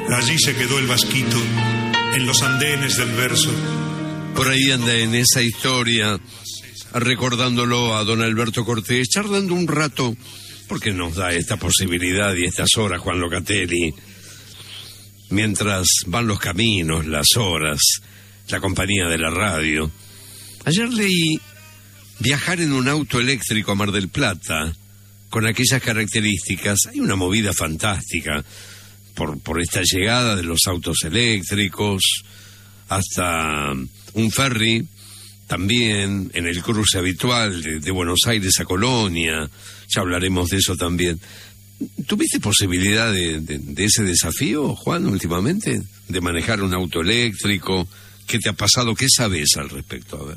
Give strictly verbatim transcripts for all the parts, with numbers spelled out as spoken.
Allí se quedó el vasquito, en los andenes del verso. Por ahí anda en esa historia, recordándolo a don Alberto Cortés, charlando un rato, porque nos da esta posibilidad y estas horas, Juan Locatelli, mientras van los caminos, las horas, la compañía de la radio. Ayer leí viajar en un auto eléctrico a Mar del Plata, con aquellas características. Hay una movida fantástica por, por esta llegada de los autos eléctricos, hasta un ferry, también en el cruce habitual de, de Buenos Aires a Colonia. Ya hablaremos de eso también. ¿Tuviste posibilidad de, de, de ese desafío, Juan, últimamente? De manejar un auto eléctrico. ¿Qué te ha pasado? ¿Qué sabes al respecto? A ver.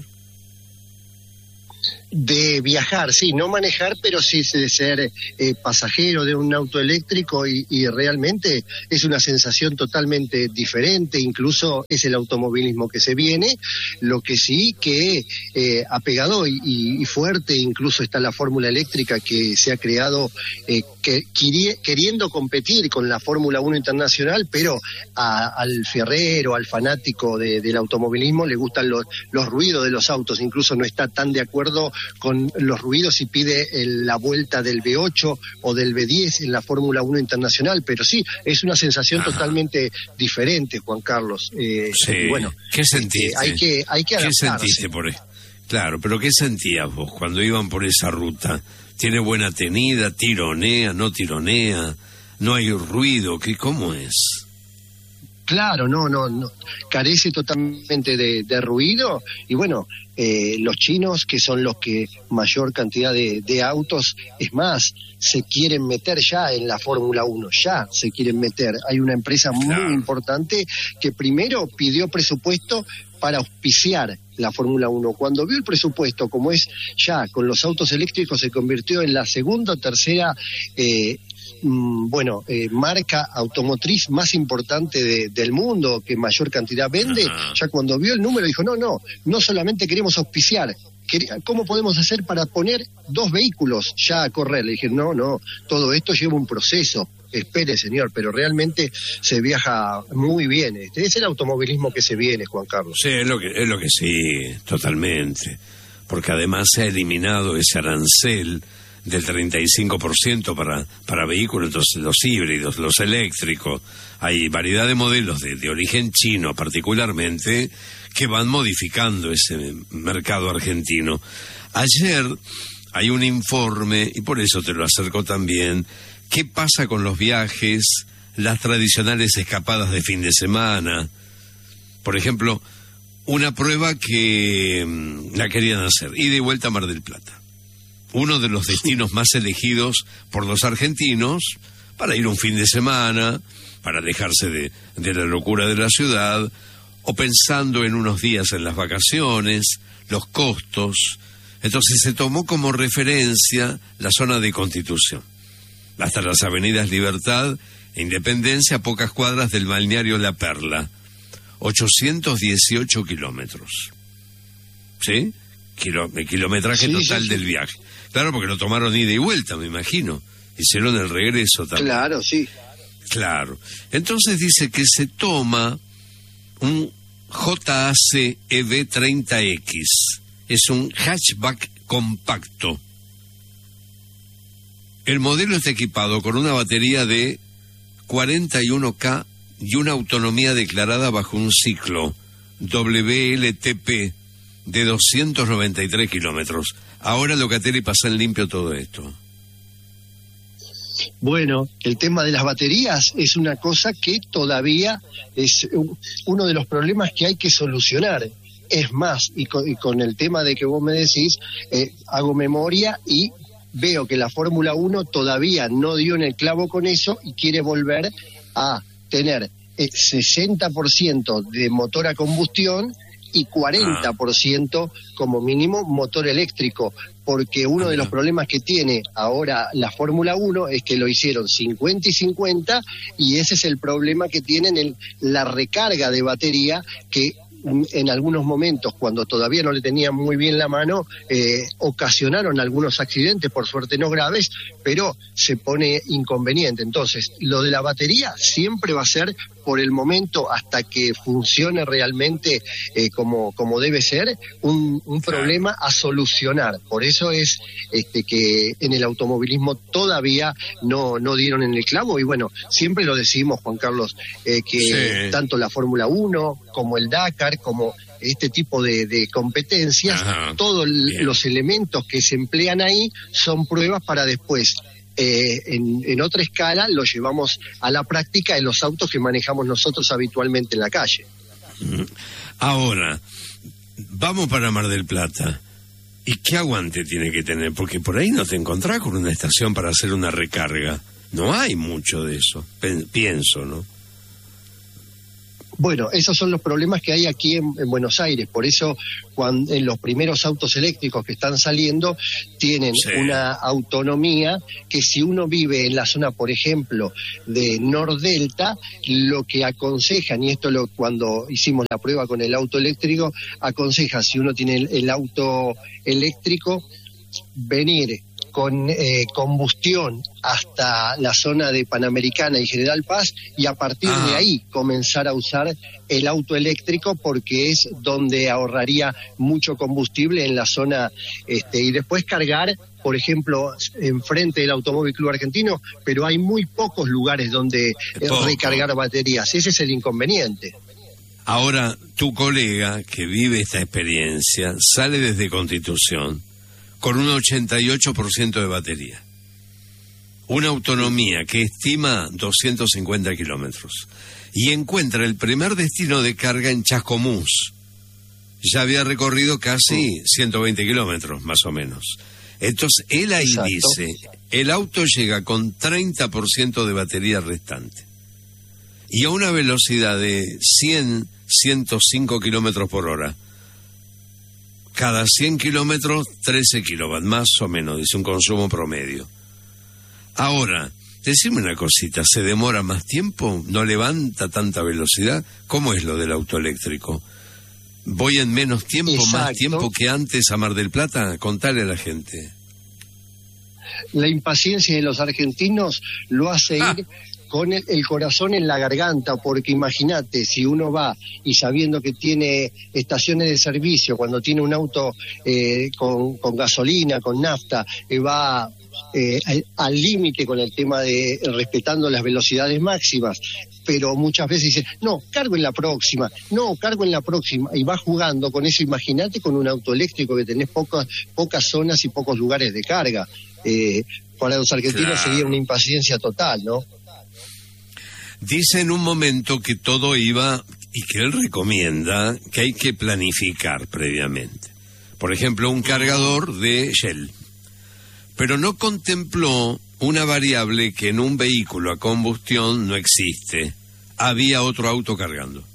De viajar, sí, no manejar, pero sí de ser eh, pasajero de un auto eléctrico y, y realmente es una sensación totalmente diferente, incluso es el automovilismo que se viene, lo que sí que eh, ha pegado y, y fuerte, incluso está la fórmula eléctrica que se ha creado eh, que, quirie, queriendo competir con la Fórmula uno internacional, pero a, al fierrero, al fanático de, del automovilismo le gustan los, los ruidos de los autos, incluso no está tan de acuerdo con los ruidos y pide el, la vuelta del V ocho o del V diez en la Fórmula uno internacional, pero sí, es una sensación Ajá. totalmente diferente, Juan Carlos. Eh, sí. Bueno, ¿qué sentiste? Eh, hay que, hay que adaptarse. ¿Qué sentiste por ahí? Claro, pero ¿qué sentías vos cuando iban por esa ruta? ¿Tiene buena tenida? ¿Tironea? ¿No tironea? ¿No hay ruido? ¿Qué, cómo es? Claro, no, no, no, carece totalmente de, de ruido y bueno, eh, los chinos que son los que mayor cantidad de, de autos, es más, se quieren meter ya en la Fórmula uno, ya se quieren meter. Hay una empresa claro. muy importante que primero pidió presupuesto para auspiciar la Fórmula uno. Cuando vio el presupuesto, como es ya con los autos eléctricos, se convirtió en la segunda o tercera eh, bueno, eh, marca automotriz más importante de, del mundo, que mayor cantidad vende. Ajá. Ya cuando vio el número dijo, no, no, no solamente queremos auspiciar, ¿cómo podemos hacer para poner dos vehículos ya a correr? Le dije, no, no, todo esto lleva un proceso. Espere, señor, pero realmente se viaja muy bien. Este es el automovilismo que se viene, Juan Carlos. Sí, es lo que, es lo que sí, totalmente. Porque además se ha eliminado ese arancel del treinta y cinco por ciento para, para vehículos, entonces los híbridos, los eléctricos. Hay variedad de modelos de, de origen chino particularmente que van modificando ese mercado argentino. Ayer hay un informe, y por eso te lo acerco también, ¿qué pasa con los viajes, las tradicionales escapadas de fin de semana? Por ejemplo, una prueba que mmm, la querían hacer, ida y vuelta a Mar del Plata. Uno de los destinos más elegidos por los argentinos para ir un fin de semana, para alejarse de, de la locura de la ciudad, o pensando en unos días en las vacaciones, los costos. Entonces se tomó como referencia la zona de Constitución, hasta las avenidas Libertad e Independencia, a pocas cuadras del balneario La Perla, ochocientos dieciocho kilómetros. ¿Sí? Kilo, el kilometraje sí, total sí, sí. del viaje. Claro, porque lo tomaron ida y vuelta, me imagino. Hicieron el regreso también. Claro, sí. Claro. Entonces dice que se toma un J A C E V treinta X. Es un hatchback compacto. El modelo está equipado con una batería de cuarenta y uno kilovatios y una autonomía declarada bajo un ciclo W L T P de doscientos noventa y tres kilómetros. Ahora, Locatelli, pasa en limpio todo esto. Bueno, el tema de las baterías es una cosa que todavía es uno de los problemas que hay que solucionar. Es más, y con, y con el tema de que vos me decís, eh, hago memoria y veo que la Fórmula uno todavía no dio en el clavo con eso y quiere volver a tener eh, sesenta por ciento de motor a combustión y cuarenta por ciento como mínimo motor eléctrico, porque uno de los problemas que tiene ahora la Fórmula uno es que lo hicieron cincuenta y cincuenta y ese es el problema que tienen en la recarga de batería, que en algunos momentos, cuando todavía no le tenían muy bien la mano, eh, ocasionaron algunos accidentes, por suerte no graves, pero se pone inconveniente. Entonces, lo de la batería siempre va a ser, por el momento, hasta que funcione realmente eh, como, como debe ser, un, un problema a solucionar. Por eso es este, que en el automovilismo todavía no, no dieron en el clavo, y bueno, siempre lo decimos, Juan Carlos, eh, que sí. Tanto la Fórmula uno como el Dakar, como este tipo de, de competencias, Ajá, todos bien. Los elementos que se emplean ahí son pruebas para después, eh, en, en otra escala, lo llevamos a la práctica en los autos que manejamos nosotros habitualmente en la calle. Ahora, vamos para Mar del Plata. ¿Y qué aguante tiene que tener? Porque por ahí no te encontrás con una estación para hacer una recarga. No hay mucho de eso, pienso, ¿no? Bueno, esos son los problemas que hay aquí en, en Buenos Aires. Por eso, cuando en los primeros autos eléctricos que están saliendo, tienen sí. una autonomía que, si uno vive en la zona, por ejemplo, de Nordelta, lo que aconsejan, y esto lo cuando hicimos la prueba con el auto eléctrico, aconseja, si uno tiene el, el auto eléctrico, venir con eh, combustión hasta la zona de Panamericana y General Paz, y a partir ah. de ahí comenzar a usar el auto eléctrico, porque es donde ahorraría mucho combustible en la zona, este, y después cargar, por ejemplo, enfrente del Automóvil Club Argentino, pero hay muy pocos lugares donde eh, recargar baterías. Ese es el inconveniente. Ahora, tu colega que vive esta experiencia sale desde Constitución con un ochenta y ocho por ciento de batería, una autonomía que estima doscientos cincuenta kilómetros, y encuentra el primer destino de carga en Chascomús. Ya había recorrido casi ciento veinte kilómetros, más o menos. Entonces, él ahí Exacto. dice, el auto llega con treinta por ciento de batería restante, y a una velocidad de cien, ciento cinco kilómetros por hora. Cada cien kilómetros, trece kilovatios, más o menos, dice un consumo promedio. Ahora, decime una cosita, ¿se demora más tiempo? ¿No levanta tanta velocidad? ¿Cómo es lo del auto eléctrico? ¿Voy en menos tiempo, Exacto. más tiempo que antes a Mar del Plata? Contale a la gente. La impaciencia de los argentinos lo hace ah. ir con el, el corazón en la garganta, porque imagínate, si uno va y sabiendo que tiene estaciones de servicio, cuando tiene un auto eh, con, con gasolina, con nafta, eh, va eh, al límite con el tema de respetando las velocidades máximas, pero muchas veces dice, no, cargo en la próxima, no, cargo en la próxima, y va jugando con eso. Imagínate con un auto eléctrico que tenés pocas, pocas zonas y pocos lugares de carga. Eh, para los argentinos claro. sería una impaciencia total, ¿no? Dice en un momento que todo iba, y que él recomienda que hay que planificar previamente. Por ejemplo, un cargador de Shell. Pero no contempló una variable que en un vehículo a combustión no existe. Había otro auto cargando.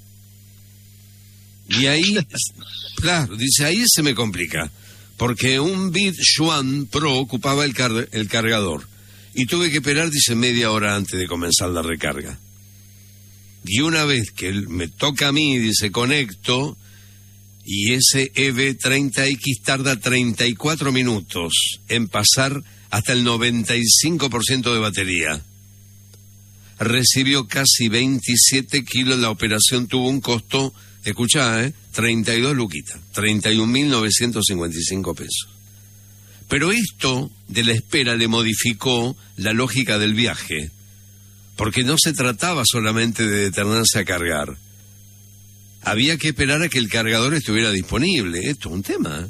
Y ahí, claro, dice, ahí se me complica. Porque un Bit Xuan Pro ocupaba el, car- el cargador. Y tuve que esperar, dice, media hora antes de comenzar la recarga. Y una vez que me toca a mí, dice, conecto, y ese E V treinta X tarda treinta y cuatro minutos en pasar hasta el noventa y cinco por ciento de batería. Recibió casi veintisiete kilos, la operación tuvo un costo, escuchá, ¿eh? treinta y dos luquitas, treinta y un mil novecientos cincuenta y cinco pesos. Pero esto de la espera le modificó la lógica del viaje, porque no se trataba solamente de detenerse a cargar. Había que esperar a que el cargador estuviera disponible. Esto es un tema.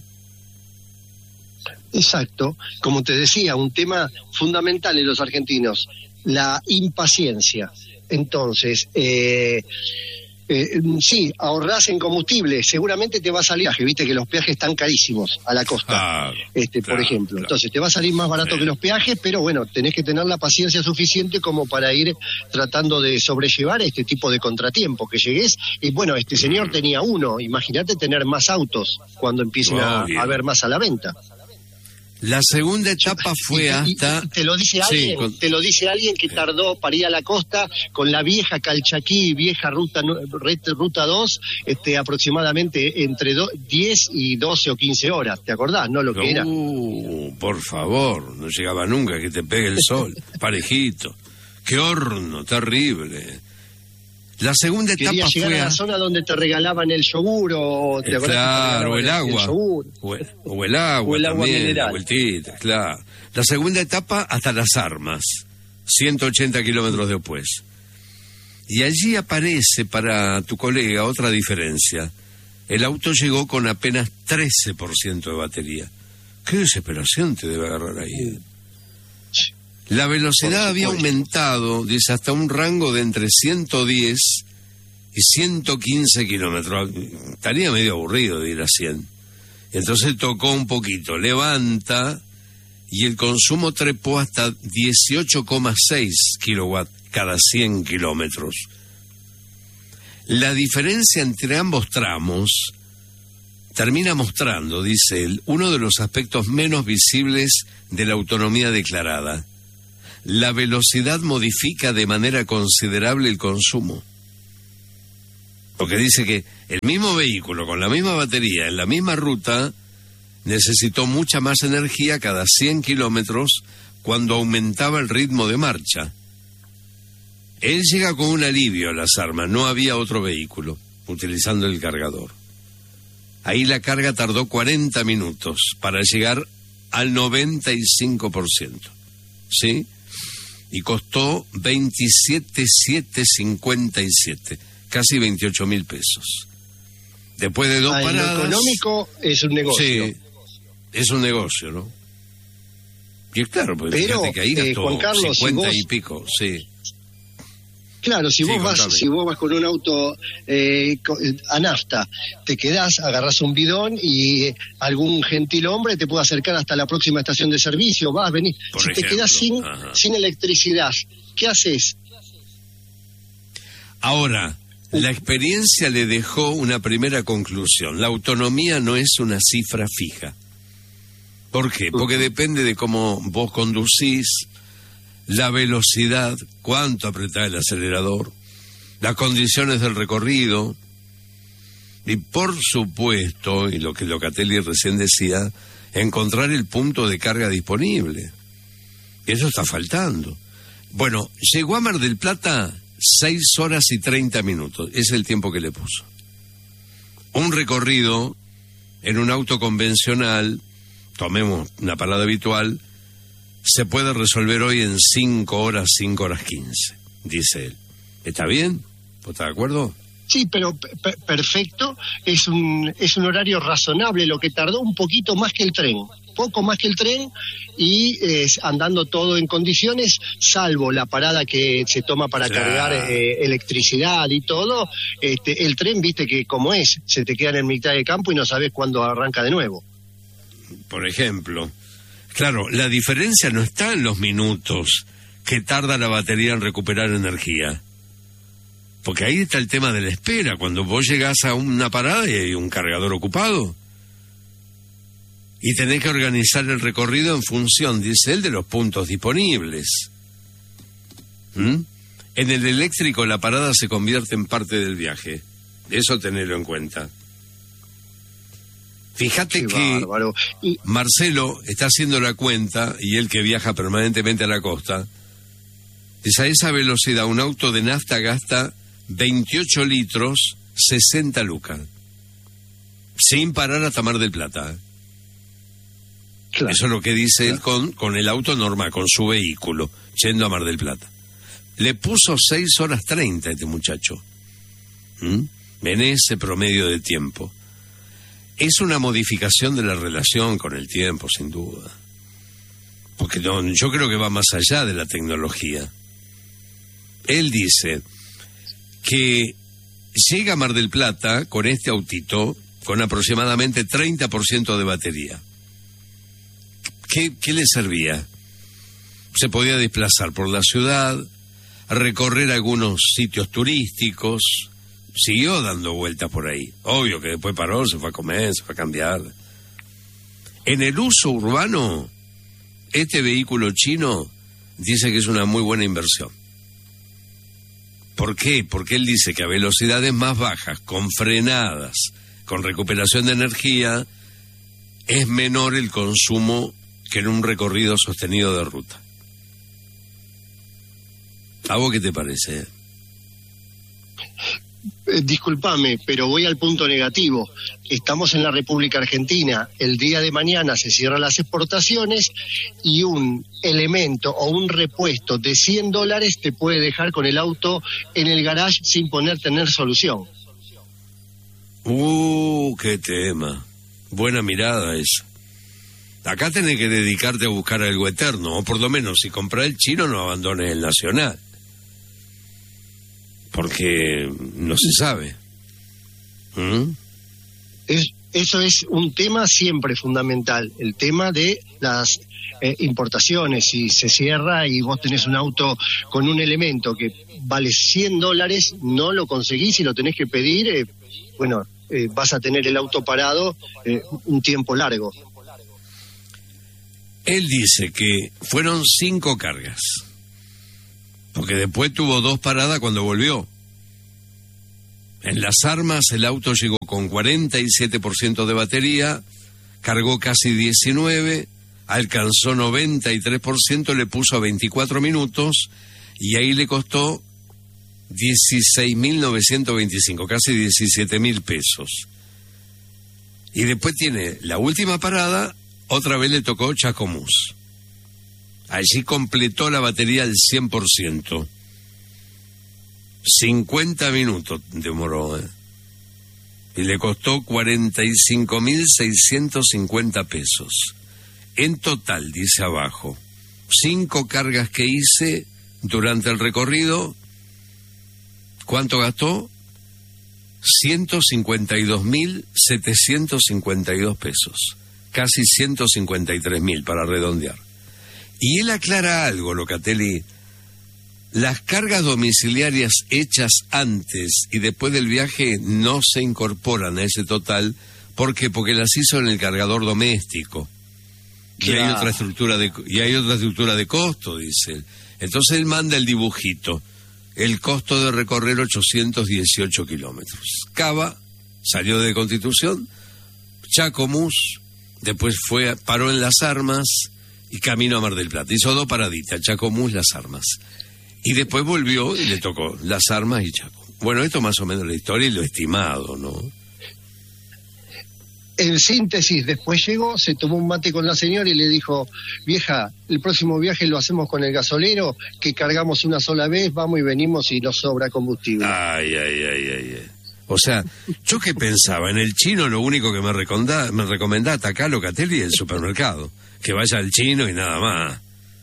Exacto. Como te decía, un tema fundamental en los argentinos, la impaciencia. Entonces, eh, eh, sí, ahorrás en combustible, seguramente te va a salir, viste que los peajes están carísimos a la costa, ah, este, claro, por ejemplo. Claro. Entonces te va a salir más barato sí. que los peajes, pero bueno, tenés que tener la paciencia suficiente como para ir tratando de sobrellevar este tipo de contratiempo, que llegues, y bueno, este señor mm. tenía uno, imagínate tener más autos cuando empiecen oh, a, a haber más a la venta. La segunda etapa fue y, hasta... Y, y te lo dice alguien, sí, con... te lo dice alguien que tardó para ir a la costa con la vieja Calchaquí, vieja ruta ruta dos, este, aproximadamente entre do, diez y doce o quince horas, ¿te acordás, no lo que uh, era? Por favor, no llegaba nunca que te pegue el sol, parejito. Qué horno, terrible. La segunda etapa Quería llegar fue a la zona donde te regalaban el yogur o te eh, claro, o el agua, el o, el, o el agua, o el agua también, mineral. la vueltita, claro. La segunda etapa hasta Las Armas, ciento ochenta kilómetros después. Y allí aparece para tu colega otra diferencia. El auto llegó con apenas trece por ciento de batería. Qué desesperación te debe agarrar ahí. La velocidad había aumentado, dice, hasta un rango de entre ciento diez y ciento quince kilómetros. Estaría medio aburrido de ir a cien. Entonces tocó un poquito, levanta, y el consumo trepó hasta dieciocho coma seis kilowatts cada cien kilómetros. La diferencia entre ambos tramos termina mostrando, dice él, uno de los aspectos menos visibles de la autonomía declarada. La velocidad modifica de manera considerable el consumo. Porque dice que el mismo vehículo con la misma batería en la misma ruta necesitó mucha más energía cada cien kilómetros cuando aumentaba el ritmo de marcha. Él llega con un alivio a Las Armas, no había otro vehículo utilizando el cargador. Ahí la carga tardó cuarenta minutos para llegar al noventa y cinco por ciento. ¿Sí? Y costó veintisiete mil setecientos cincuenta y siete, casi veintiocho mil pesos. Después de dos ah, paradas... Lo económico es un negocio. Sí, es un negocio, ¿no? Y es claro, porque Pero, fíjate que ahí eh, gastó Juan Carlos, cincuenta si vos... y pico, sí. Claro, si sí, vos vas, contame. si vos vas con un auto eh, a nafta, te quedás, agarrás un bidón y eh, algún gentil hombre te puede acercar hasta la próxima estación de servicio, vas, venís. Por si ejemplo, te quedás sin, sin electricidad, ¿qué haces? Ahora, la experiencia le dejó una primera conclusión. La autonomía no es una cifra fija. ¿Por qué? Porque depende de cómo vos conducís, la velocidad, cuánto apretás el acelerador, las condiciones del recorrido y, por supuesto, y lo que Locatelli recién decía, encontrar el punto de carga disponible. Y eso está faltando. Bueno, llegó a Mar del Plata seis horas y treinta minutos. Es el tiempo que le puso. Un recorrido en un auto convencional, tomemos una parada habitual, se puede resolver hoy en cinco horas, cinco horas quince, dice él. ¿Está bien? ¿Vos estás de acuerdo? Sí, pero p- perfecto, es un es un horario razonable, lo que tardó un poquito más que el tren, poco más que el tren, y eh, andando todo en condiciones, salvo la parada que se toma para Claro. cargar eh, electricidad y todo, este, el tren, viste que como es, se te queda en mitad de campo y no sabes cuándo arranca de nuevo. Por ejemplo, claro, la diferencia no está en los minutos que tarda la batería en recuperar energía. Porque ahí está el tema de la espera. Cuando vos llegás a una parada y hay un cargador ocupado y tenés que organizar el recorrido en función, dice él, de los puntos disponibles. ¿Mm? En el eléctrico la parada se convierte en parte del viaje. Eso tenelo en cuenta. Fíjate Qué que bárbaro. Y, Marcelo está haciendo la cuenta, y él que viaja permanentemente a la costa, dice, a esa velocidad un auto de nafta gasta veintiocho litros, sesenta lucas, sin parar hasta Mar del Plata. claro, Eso es lo que dice claro. él con, con el auto normal, con su vehículo, yendo a Mar del Plata. Le puso seis horas treinta a este muchacho, ¿Mm? en ese promedio de tiempo. Es una modificación de la relación con el tiempo, sin duda. Porque no, yo creo que va más allá de la tecnología. Él dice que llega a Mar del Plata con este autito con aproximadamente treinta por ciento de batería. ¿Qué, qué le servía? Se podía desplazar por la ciudad, recorrer algunos sitios turísticos, siguió dando vueltas por ahí. Obvio que después paró, se fue a comer, se fue a cambiar. En el uso urbano, este vehículo chino dice que es una muy buena inversión. ¿Por qué? Porque él dice que a velocidades más bajas, con frenadas, con recuperación de energía, es menor el consumo que en un recorrido sostenido de ruta. ¿A vos qué te parece? Eh, disculpame, pero voy al punto negativo. Estamos en la República Argentina. El día de mañana se cierran las exportaciones y un elemento o un repuesto de cien dólares te puede dejar con el auto en el garage sin poder tener solución. Uh, qué tema. Buena mirada esa. Acá tenés que dedicarte a buscar algo eterno, o por lo menos si compras el chino no abandones el nacional. Porque no se sabe. ¿Mm? Es, eso es un tema siempre fundamental, el tema de las eh, importaciones. Si se cierra y vos tenés un auto con un elemento que vale cien dólares, no lo conseguís y lo tenés que pedir, eh, bueno, eh, vas a tener el auto parado eh, un tiempo largo. Él dice que fueron cinco cargas, porque después tuvo dos paradas cuando volvió. En Las Armas el auto llegó con cuarenta y siete por ciento de batería, cargó casi diecinueve, alcanzó noventa y tres por ciento, le puso veinticuatro minutos y ahí le costó dieciséis mil novecientos veinticinco, casi diecisiete mil pesos. Y después tiene la última parada, otra vez le tocó Chascomús. Allí completó la batería al cien por ciento. cincuenta minutos demoró, ¿eh? Y le costó cuarenta y cinco mil seiscientos cincuenta pesos. En total, dice abajo, cinco cargas que hice durante el recorrido, ¿cuánto gastó? ciento cincuenta y dos mil setecientos cincuenta y dos pesos. Casi ciento cincuenta y tres mil para redondear. Y él aclara algo, Locatelli. Las cargas domiciliarias hechas antes y después del viaje no se incorporan a ese total. ¿Por qué? Porque las hizo en el cargador doméstico. Y hay otra estructura de y hay otra estructura de costo, dice él. Entonces él manda el dibujito. El costo de recorrer ochocientos dieciocho kilómetros. Cava, salió de Constitución, Chascomús, después fue, paró en Las Armas y camino a Mar del Plata. Hizo dos paraditas, Chascomús, Las Armas. Y después volvió y le tocó Las Armas y Chaco. Bueno, esto más o menos la historia y lo estimado, ¿no? En síntesis, después llegó, se tomó un mate con la señora y le dijo, vieja, el próximo viaje lo hacemos con el gasolero, que cargamos una sola vez, vamos y venimos y nos sobra combustible. Ay, ay, ay, ay, ay. O sea, yo que pensaba, en el chino lo único que me recomendaba, me recomendaba atacar Locatelli el supermercado. Que vaya al chino y nada más.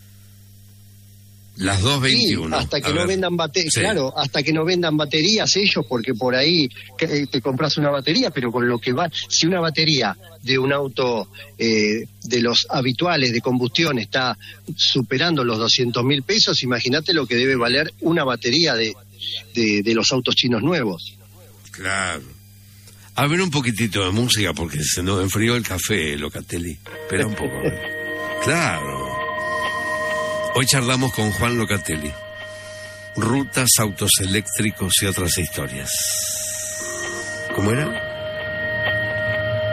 Las dos veintiuno. Sí, hasta que no vendan baterías, sí. Claro, hasta que no vendan baterías ellos, porque por ahí que, te compras una batería, pero con lo que va, si una batería de un auto eh, de los habituales de combustión está superando los doscientos mil pesos, imagínate lo que debe valer una batería de, de, de los autos chinos nuevos. Claro. A ver un poquitito de música porque se nos enfrió el café, Locatelli. Espera un poco. Claro. Hoy charlamos con Juan Locatelli. Rutas, autos eléctricos y otras historias. ¿Cómo era?